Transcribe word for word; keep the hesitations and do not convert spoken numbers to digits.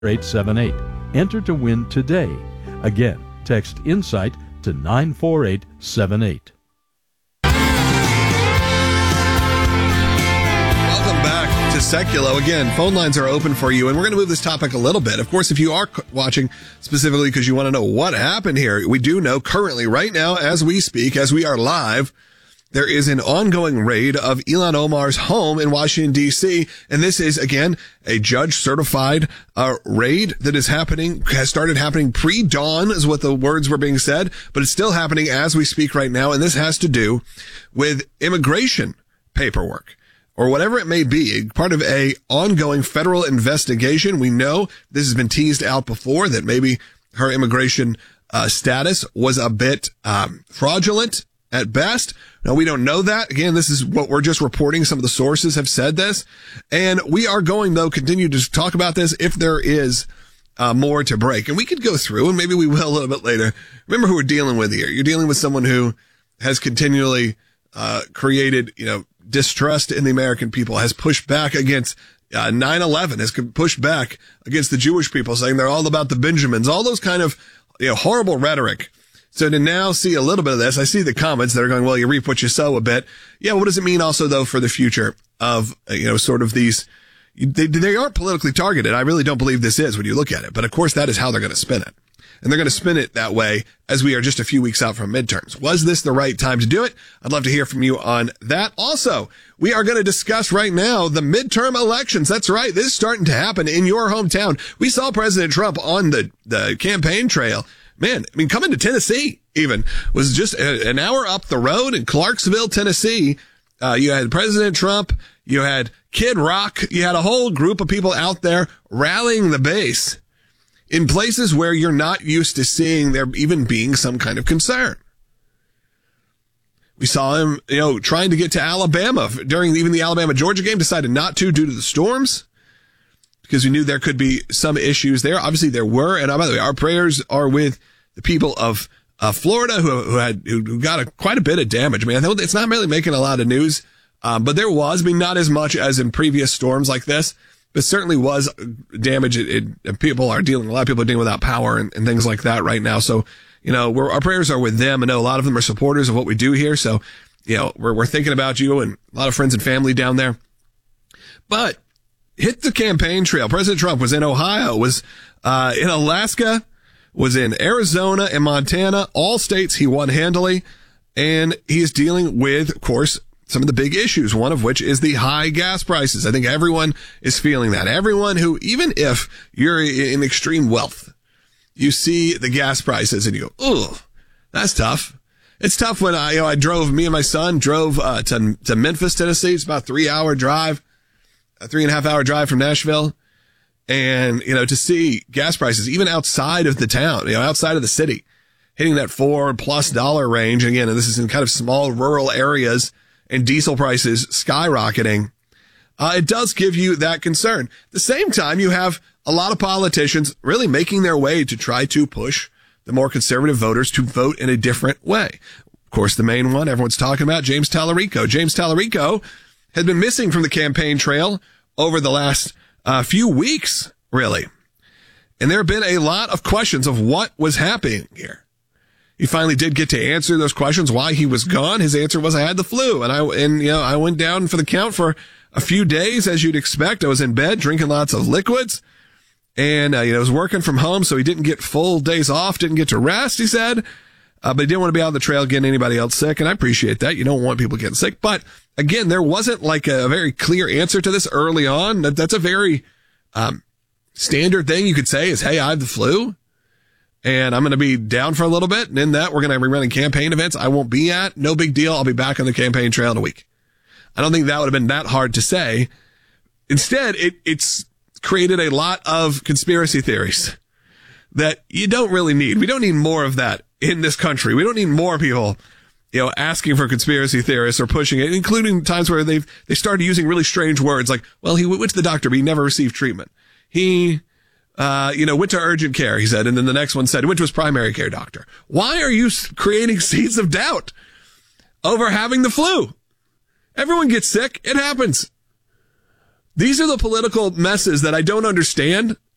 eight seven eight. Enter to win today. Again, text INSIGHT to nine four eight seven eight. Welcome back to Seculo. Again, phone lines are open for you, and we're going to move this topic a little bit. Of course, if you are watching specifically because you want to know what happened here, we do know currently, right now, as we speak, as we are live, there is an ongoing raid of Ilhan Omar's home in Washington, D C, and this is, again, a judge-certified uh, raid that is happening, has started happening pre-dawn, is what the words were being said, but it's still happening as we speak right now, and this has to do with immigration paperwork, or whatever it may be, part of a ongoing federal investigation. We know this has been teased out before, that maybe her immigration uh, status was a bit um, fraudulent at best. No, we don't know that. Again, this is what we're just reporting. Some of the sources have said this. And we are going, though, continue to talk about this if there is uh, more to break. And we could go through, and maybe we will a little bit later. Remember who we're dealing with here. You're dealing with someone who has continually uh created, you know, distrust in the American people, has pushed back against uh, nine eleven, has pushed back against the Jewish people, saying they're all about the Benjamins, all those kind of, you know, horrible rhetoric. So to now see a little bit of this, I see the comments that are going, well, you reap what you sow a bit. Yeah, what does it mean also, though, for the future of, you know, sort of these, they, they aren't politically targeted. I really don't believe this is when you look at it. But of course, that is how they're going to spin it. And they're going to spin it that way as we are just a few weeks out from midterms. Was this the right time to do it? I'd love to hear from you on that. Also, we are going to discuss right now the midterm elections. That's right. This is starting to happen in your hometown. We saw President Trump on the, the campaign trail. Man, I mean, coming to Tennessee even was just a, an hour up the road in Clarksville, Tennessee. Uh, you had President Trump, you had Kid Rock, you had a whole group of people out there rallying the base in places where you're not used to seeing there even being some kind of concern. We saw him, you know, trying to get to Alabama during even the Alabama-Georgia game, decided not to due to the storms, because we knew there could be some issues there. Obviously, there were. And by the way, our prayers are with the people of uh, Florida who, who had who got a, quite a bit of damage. I mean, I think it's not really making a lot of news, um, but there was. I mean, not as much as in previous storms like this, but certainly was damage. It, it, people are dealing, a lot of people are dealing without power and, and things like that right now. So, you know, we're, our prayers are with them. I know a lot of them are supporters of what we do here. So, you know, we're, we're thinking about you and a lot of friends and family down there. But hit the campaign trail. President Trump was in Ohio, was uh, in Alaska, was in Arizona and Montana, all states he won handily. And he is dealing with, of course, some of the big issues, one of which is the high gas prices. I think everyone is feeling that. Everyone who, even if you're in extreme wealth, you see the gas prices and you go, "Ugh, that's tough." It's tough when I, you know, I drove, me and my son drove uh, to to Memphis, Tennessee. It's about a three hour drive, a three and a half hour drive from Nashville. And, you know, to see gas prices, even outside of the town, you know, outside of the city, hitting that four plus dollar range. Again, and this is in kind of small rural areas, and diesel prices skyrocketing. Uh, it does give you that concern. At the same time, you have a lot of politicians really making their way to try to push the more conservative voters to vote in a different way. Of course, the main one everyone's talking about, James Tallarico. James Tallarico had been missing from the campaign trail over the last uh, few weeks, really. And there have been a lot of questions of what was happening here. He finally did get to answer those questions, why he was gone. His answer was, I had the flu. And I, and, you know, I went down for the count for a few days, as you'd expect. I was in bed drinking lots of liquids, and, uh, you know, I was working from home. So he didn't get full days off, didn't get to rest, he said. Uh, but he didn't want to be out on the trail getting anybody else sick. And I appreciate that. You don't want people getting sick. But again, there wasn't like a very clear answer to this early on. That, that's a very, um, standard thing you could say is, hey, I have the flu and I'm going to be down for a little bit. And in that, we're going to be running campaign events I won't be at. No big deal. I'll be back on the campaign trail in a week. I don't think that would have been that hard to say. Instead, it, it's created a lot of conspiracy theories that you don't really need. We don't need more of that in this country. We don't need more people, you know, asking for conspiracy theorists or pushing it, including times where they've, they started using really strange words like, well, he went to the doctor, but he never received treatment. He, uh, you know, went to urgent care, he said. And then the next one said, he went to his primary care doctor. Why are you creating seeds of doubt over having the flu? Everyone gets sick. It happens. These are the political messes that I don't understand.